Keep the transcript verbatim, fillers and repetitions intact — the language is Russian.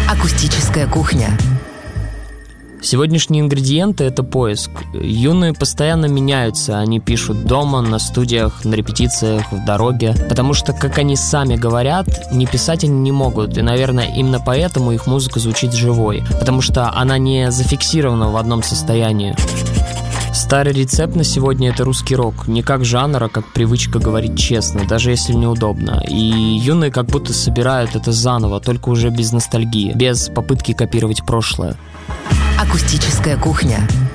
Акустическая кухня. Сегодняшние ингредиенты — это поиск. Юные постоянно меняются. Они пишут дома, на студиях, на репетициях, в дороге. Потому что, как они сами говорят, не писать они не могут. И, наверное, именно поэтому их музыка звучит живой. Потому что она не зафиксирована в одном состоянии. Старый рецепт на сегодня — это русский рок. Не как жанр, а как привычка говорить честно, даже если неудобно. И юные как будто собирают это заново, только уже без ностальгии, без попытки копировать прошлое. Акустическая кухня.